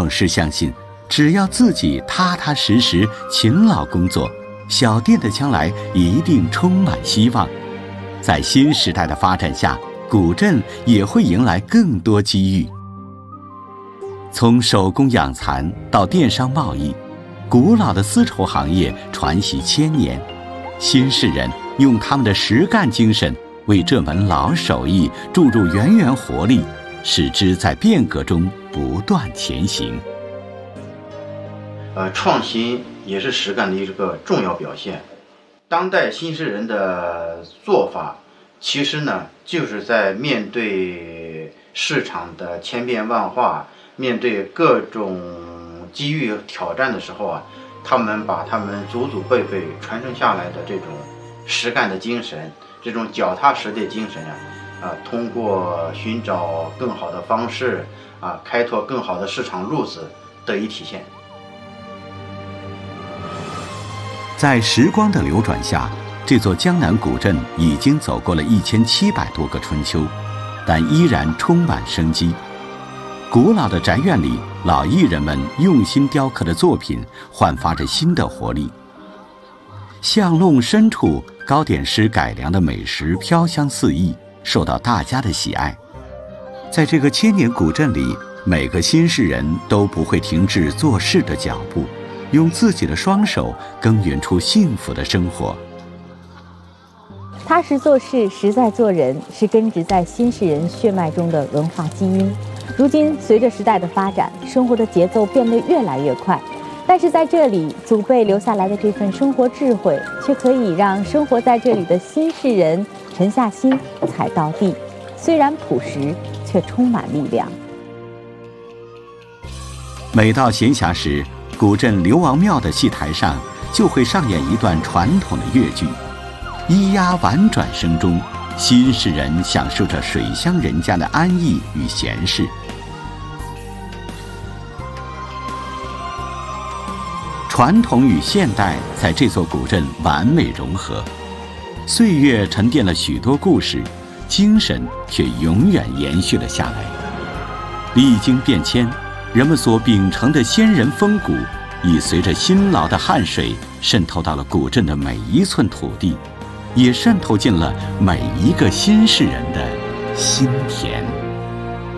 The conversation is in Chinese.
更是相信，只要自己踏踏实实、勤劳工作，小店的将来一定充满希望。在新时代的发展下，古镇也会迎来更多机遇。从手工养蚕到电商贸易，古老的丝绸行业传习千年，新市人用他们的实干精神为这门老手艺注入源源活力，使之在变革中不断前行。 创新也是实干的一个重要表现。当代新市人的做法，其实呢，就是在面对市场的千变万化，面对各种机遇挑战的时候啊，他们把他们祖祖辈辈传承下来的这种实干的精神，这种脚踏实地精神通过寻找更好的方式开拓更好的市场路子得以体现。 在时光的流转下，这座江南古镇已经走过了1700多个春秋，但依然充满生机。古老的宅院里，老艺人们用心雕刻的作品焕发着新的活力。巷弄深处，糕点师改良的美食飘香四溢，受到大家的喜爱。在这个千年古镇里，每个新市人都不会停止做事的脚步，用自己的双手耕耘出幸福的生活。 踏实做事，实在做人，是根植在新市人血脉中的文化基因。如今，随着时代的发展，生活的节奏变得越来越快，但是在这里，祖辈留下来的这份生活智慧，却可以让生活在这里的新市人沉下心，踩到地。虽然朴实，却充满力量。 每到闲暇时，古镇刘王庙的戏台上就会上演一段传统的越剧，咿呀婉转声中，新市人享受着水乡人家的安逸与闲适。传统与现代在这座古镇完美融合，岁月沉淀了许多故事，精神却永远延续了下来。历经变迁，人们所秉承的先人风骨，已随着辛劳的汗水渗透到了古镇的每一寸土地，也渗透进了每一个新市人的心田。